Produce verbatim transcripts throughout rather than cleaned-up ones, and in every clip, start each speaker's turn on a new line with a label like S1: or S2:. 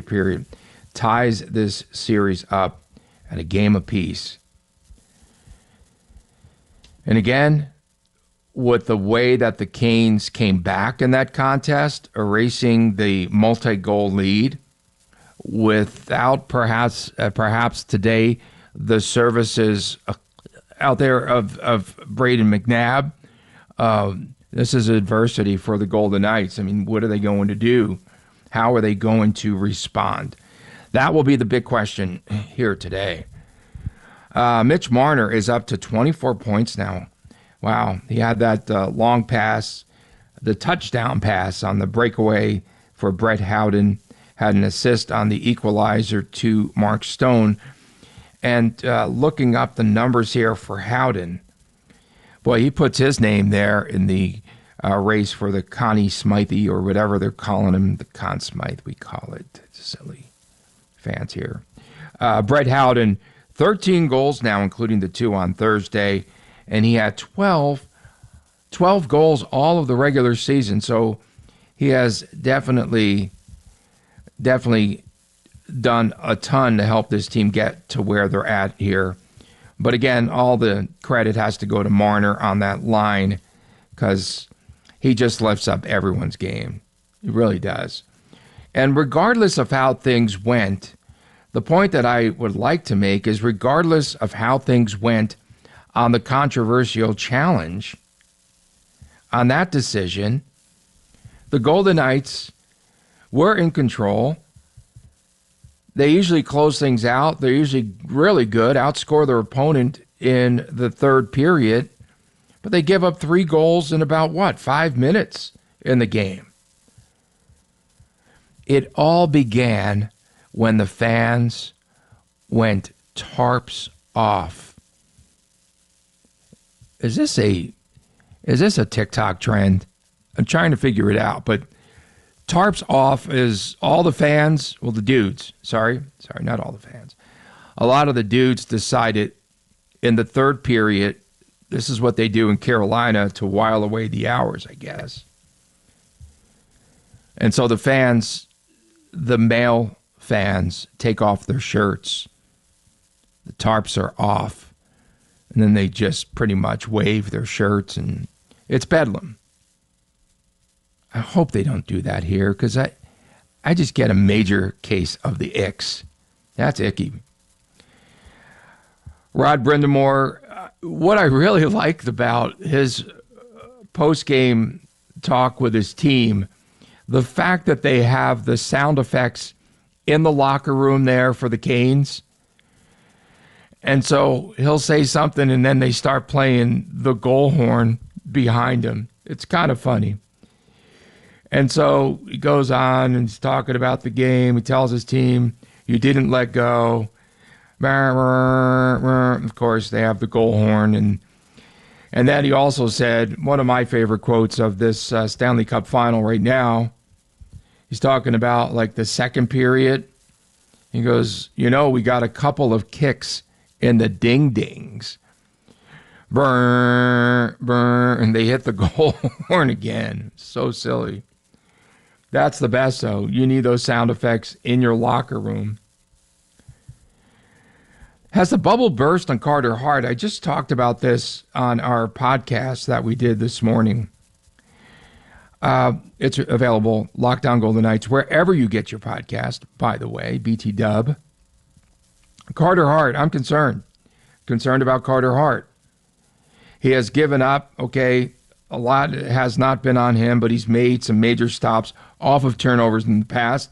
S1: period, ties this series up at a game apiece. And again, with the way that the Canes came back in that contest, erasing the multi-goal lead, without perhaps uh, perhaps today the services uh, out there of, of Braden McNabb, uh, this is adversity for the Golden Knights. I mean, what are they going to do? How are they going to respond? That will be the big question here today. Uh, Mitch Marner is up to twenty-four points now. Wow, he had that uh, long pass, the touchdown pass on the breakaway for Brett Howden, had an assist on the equalizer to Mark Stone. And uh, looking up the numbers here for Howden, boy, he puts his name there in the uh, race for the Connie Smythe, or whatever they're calling him, the Conn Smythe, we call it. Silly fans here. Uh, Brett Howden, thirteen goals now, including the two on Thursday. And he had twelve, twelve goals all of the regular season. So he has definitely, definitely done a ton to help this team get to where they're at here. But again, all the credit has to go to Marner on that line, because he just lifts up everyone's game. He really does. And regardless of how things went, the point that I would like to make is regardless of how things went on the controversial challenge, on that decision, the Golden Knights were in control. They usually close things out. They're usually really good, outscore their opponent in the third period, but they give up three goals in about, what, five minutes in the game. It all began when the fans went tarps off. Is this a is this a TikTok trend? I'm trying to figure it out, but tarps off is all the fans, well, the dudes, sorry, sorry, not all the fans. A lot of the dudes decided in the third period, this is what they do in Carolina to while away the hours, I guess. And so the fans, the male fans, take off their shirts. The tarps are off. And then they just pretty much wave their shirts, and it's bedlam. I hope they don't do that here, because I, I just get a major case of the icks. That's icky. Rod Brindamore, uh, what I really liked about his post-game talk with his team, the fact that they have the sound effects in the locker room there for the Canes. And so he'll say something, and then they start playing the goal horn behind him. It's kind of funny. And so he goes on and he's talking about the game. He tells his team, you didn't let go. Of course, they have the goal horn. And and then he also said, one of my favorite quotes of this uh, Stanley Cup final right now, he's talking about like the second period. He goes, you know, we got a couple of kicks in the ding-dings. Burr, burr, and they hit the goal horn again. So silly. That's the best, though. You need those sound effects in your locker room. Has the bubble burst on Carter Hart? I just talked about this on our podcast that we did this morning. Uh, it's available, Lockdown Golden Knights, wherever you get your podcast, by the way, B T Dub. Carter Hart, I'm concerned. Concerned about Carter Hart. He has given up, okay, a lot has not been on him, but he's made some major stops off of turnovers in the past.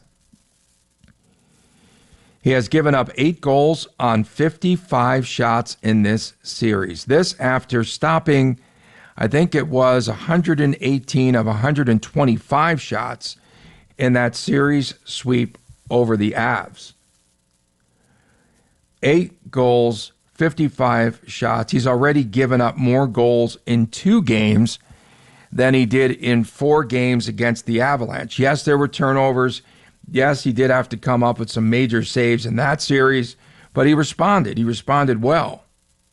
S1: He has given up eight goals on fifty-five shots in this series. This after stopping, I think it was one hundred eighteen of one hundred twenty-five shots in that series sweep over the Avs. Eight goals, fifty-five shots. He's already given up more goals in two games than he did in four games against the Avalanche. Yes, there were turnovers. Yes, he did have to come up with some major saves in that series, but he responded. He responded well.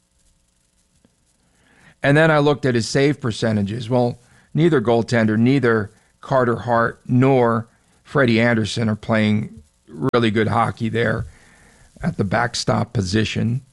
S1: And then I looked at his save percentages. Well, neither goaltender, neither Carter Hart nor Freddie Anderson are playing really good hockey there at the backstop position.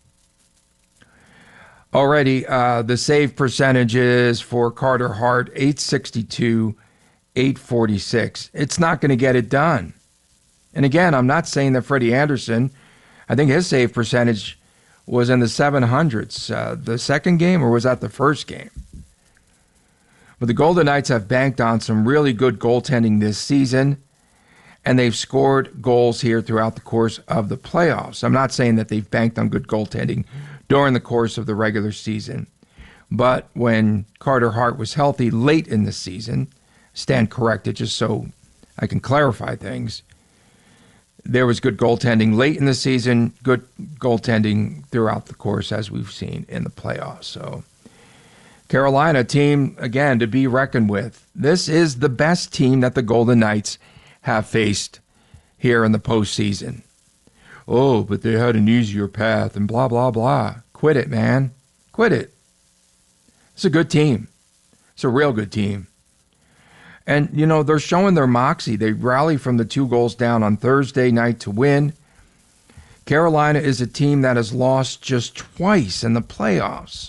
S1: Already, uh, the save percentages for Carter Hart, eight sixty-two, eight forty-six. It's not going to get it done. And again, I'm not saying that Freddie Anderson, I think his save percentage was in the seven hundreds. Uh, the second game, or was that the first game? But the Golden Knights have banked on some really good goaltending this season, and they've scored goals here throughout the course of the playoffs. I'm not saying that they've banked on good goaltending during the course of the regular season, but when Carter Hart was healthy late in the season, stand corrected just so I can clarify things, there was good goaltending late in the season, good goaltending throughout the course as we've seen in the playoffs. So Carolina, team, again, to be reckoned with. This is the best team that the Golden Knights have faced here in the postseason. Oh, but they had an easier path and blah, blah, blah. Quit it, man. Quit it. It's a good team. It's a real good team. And, you know, they're showing their moxie. They rally from the two goals down on Thursday night to win. Carolina is a team that has lost just twice in the playoffs.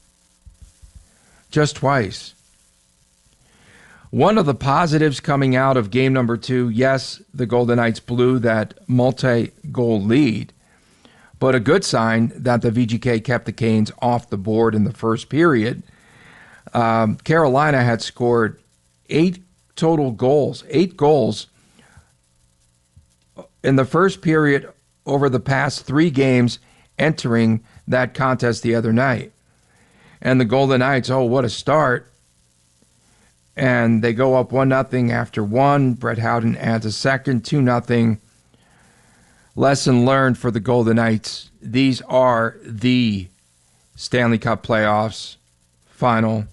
S1: Just twice. One of the positives coming out of game number two, yes, the Golden Knights blew that multi-goal lead, but a good sign that the V G K kept the Canes off the board in the first period. Um, Carolina had scored eight total goals, eight goals in the first period over the past three games entering that contest the other night. And the Golden Knights, oh, what a start. And they go up one nothing after one. Brett Howden adds a second, two nothing. Lesson learned for the Golden Knights. These are the Stanley Cup playoffs, final,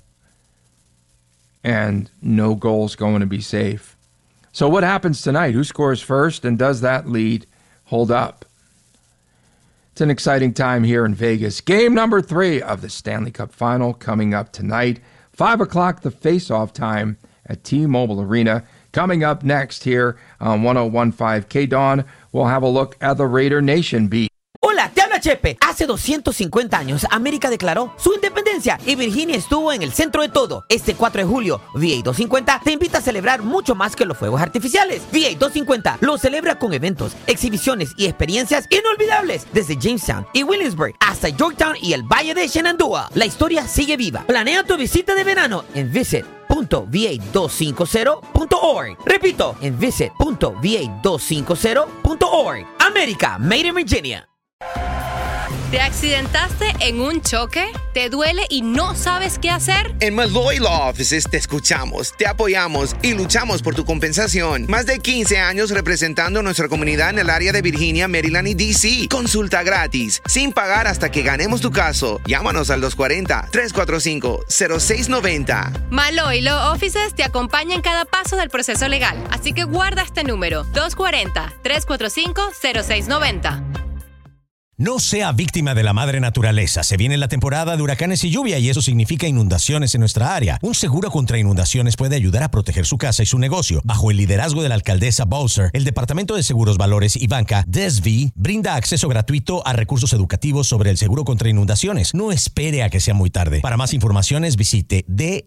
S1: and no goals going to be safe. So what happens tonight? Who scores first, and does that lead hold up? It's an exciting time here in Vegas. Game number three of the Stanley Cup final coming up tonight. Five o'clock, the face-off time at T-Mobile Arena. Coming up next here on one oh one point five K-Dawn, we'll have a look at the Raider Nation beat.
S2: Hola, te habla Chepe. Hace doscientos cincuenta años, América declaró su independencia y Virginia estuvo en el centro de todo. Este cuatro de julio, V A doscientos cincuenta te invita a celebrar mucho más que los fuegos artificiales. V A doscientos cincuenta lo celebra con eventos, exhibiciones y experiencias inolvidables desde Jamestown y Williamsburg hasta Yorktown y el Valle de Shenandoah. La historia sigue viva. Planea tu visita de verano en visit punto v a doscientos cincuenta punto org. Repito, en visit punto v a doscientos cincuenta punto org. América, Made in Virginia.
S3: ¿Te accidentaste en un choque? ¿Te duele y no sabes qué hacer?
S4: En Malloy Law Offices te escuchamos, te apoyamos y luchamos por tu compensación. Más de quince años representando a nuestra comunidad en el área de Virginia, Maryland y D C. Consulta gratis, sin pagar hasta que ganemos tu caso. Llámanos al dos cuatro cero, tres cuatro cinco, cero seis nueve cero.
S3: Malloy Law Offices te acompaña en cada paso del proceso legal. Así que guarda este número, dos cuatro cero, tres cuatro cinco, cero seis nueve cero.
S5: No sea víctima de la madre naturaleza. Se viene la temporada de huracanes y lluvia y eso significa inundaciones en nuestra área. Un seguro contra inundaciones puede ayudar a proteger su casa y su negocio. Bajo el liderazgo de la alcaldesa Bowser, el Departamento de Seguros, Valores y Banca, D S V, brinda acceso gratuito a recursos educativos sobre el seguro contra inundaciones. No espere a que sea muy tarde. Para más informaciones, visite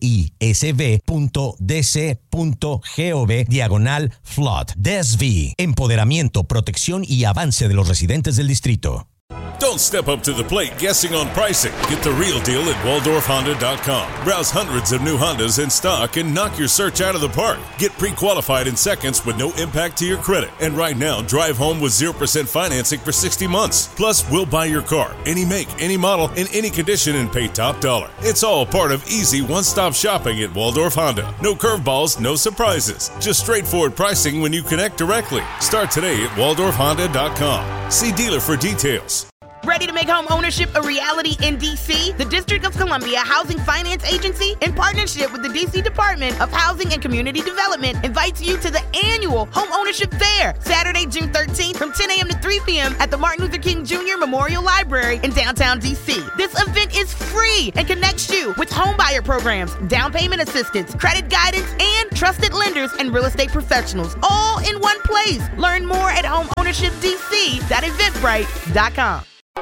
S5: disv punto d c punto gov diagonal flood. D S V, empoderamiento, protección y avance de los residentes del distrito.
S6: Don't step up to the plate guessing on pricing. Get the real deal at Waldorf Honda dot com. Browse hundreds of new Hondas in stock and knock your search out of the park. Get pre-qualified in seconds with no impact to your credit. And right now, drive home with zero percent financing for sixty months. Plus, we'll buy your car, any make, any model, in any condition and pay top dollar. It's all part of easy one-stop shopping at Waldorf Honda. No curveballs, no surprises. Just straightforward pricing when you connect directly. Start today at Waldorf Honda dot com. See dealer for details.
S7: Ready to make home ownership a reality in D C? The District of Columbia Housing Finance Agency, in partnership with the D C Department of Housing and Community Development, invites you to the annual Home Ownership Fair, Saturday, June thirteenth from ten a.m. to three p.m. at the Martin Luther King Junior Memorial Library in downtown D C. This event is free and connects you with homebuyer programs, down payment assistance, credit guidance, and trusted lenders and real estate professionals, all in one place. Learn more at home ownership d c dot eventbrite dot com.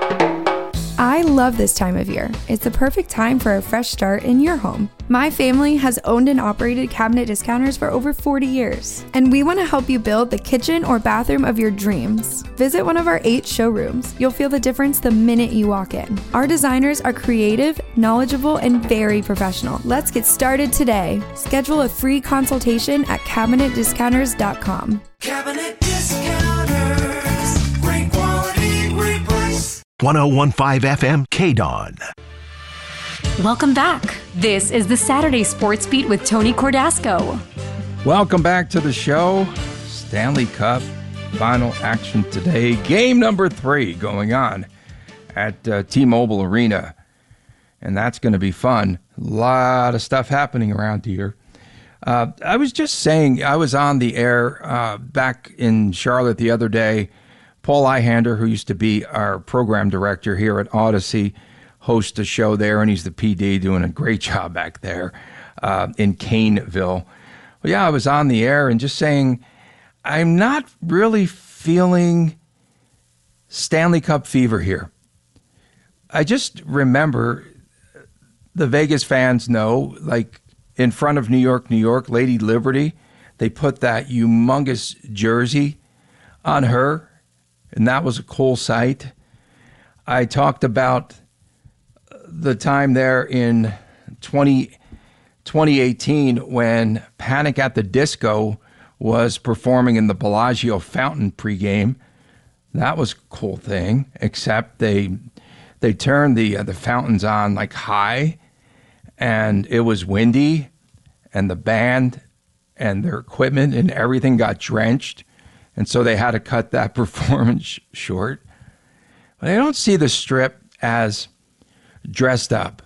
S8: I love this time of year. It's the perfect time for a fresh start in your home. My family has owned and operated Cabinet Discounters for over forty years, and we want to help you build the kitchen or bathroom of your dreams. Visit one of our eight showrooms. You'll feel the difference the minute you walk in. Our designers are creative, knowledgeable, and very professional. Let's get started today. Schedule a free consultation at cabinet discounters dot com.
S9: Cabinet Discounters. Great quality, great price.
S10: one oh one point five F M K D O N.
S11: Welcome back. This is the Saturday Sports Beat with Tony Cordasco.
S1: Welcome back to the show. Stanley Cup final action today. Game number three going on at uh, T-Mobile Arena. And that's going to be fun. A lot of stuff happening around here. Uh, I was just saying, I was on the air uh, back in Charlotte the other day. Paul Ihander, who used to be our program director here at Odyssey, hosts a show there, and he's the P D, doing a great job back there uh, in Caneville. Well, yeah, I was on the air and just saying, I'm not really feeling Stanley Cup fever here. I just remember the Vegas fans know, like in front of New York, New York, Lady Liberty, they put that humongous jersey on her, and that was a cool sight. I talked about the time there in twenty, twenty eighteen when Panic at the Disco was performing in the Bellagio Fountain pregame. That was a cool thing, except they they turned the uh, the fountains on like high, and it was windy, and the band and their equipment and everything got drenched, and so they had to cut that performance short. But I don't see the Strip as dressed up.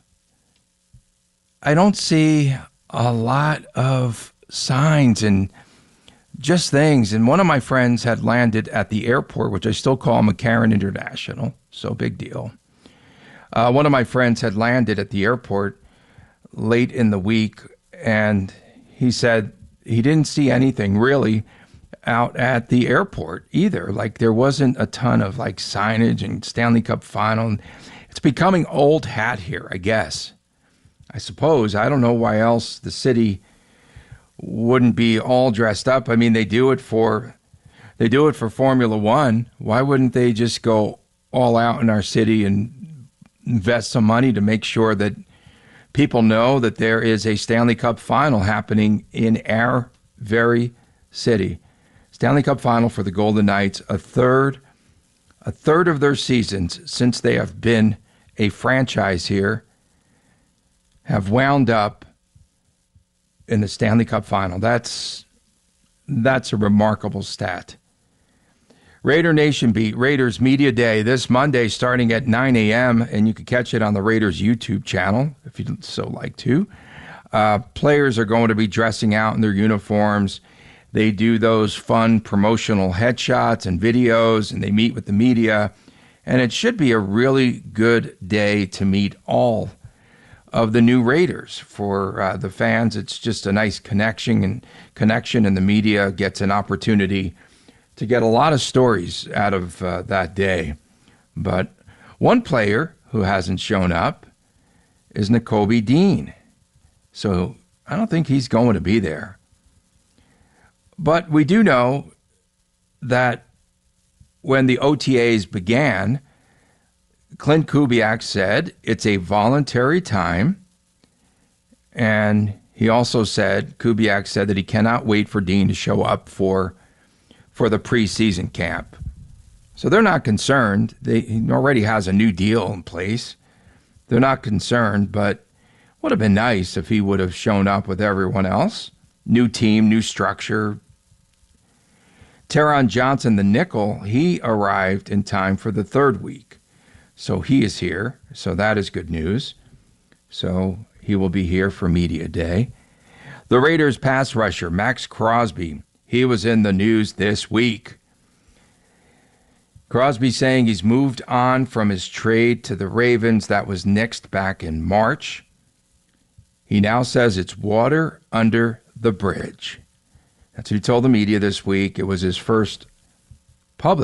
S1: I don't see a lot of signs and just things. And one of my friends had landed at the airport, which I still call McCarran International, so big deal. Uh, one of my friends had landed at the airport late in the week, and he said he didn't see anything really out at the airport either. Like there wasn't a ton of like signage and Stanley Cup final. It's becoming old hat here, I guess. I suppose. I don't know why else the city wouldn't be all dressed up. I mean, they do it for they do it for Formula One. Why wouldn't they just go all out in our city and invest some money to make sure that people know that there is a Stanley Cup final happening in our very city? Stanley Cup final for the Golden Knights, a third, a third of their seasons since they have been a franchise here, have wound up in the Stanley Cup final. That's that's a remarkable stat. Raider Nation Beat, Raiders Media Day this Monday starting at nine a.m., and you can catch it on the Raiders YouTube channel if you'd so like to. Uh, players are going to be dressing out in their uniforms. They do those fun promotional headshots and videos, and they meet with the media. And it should be a really good day to meet all of the new Raiders. For uh, the fans, it's just a nice connection, and connection, and the media gets an opportunity to get a lot of stories out of uh, that day. But one player who hasn't shown up is Nakobe Dean. So I don't think he's going to be there. But we do know that when the O T As began, Clint Kubiak said it's a voluntary time. And he also said, Kubiak said that he cannot wait for Dean to show up for, for the preseason camp. So they're not concerned. They, he already has a new deal in place. They're not concerned, but would have been nice if he would have shown up with everyone else. New team, new structure. Taron Johnson, the nickel, he arrived in time for the third week. So he is here. So that is good news. So he will be here for Media Day. The Raiders pass rusher, Max Crosby, he was in the news this week. Crosby saying he's moved on from his trade to the Ravens that was nixed back in March. He now says it's water under the bridge. That's what he told the media this week. It was his first public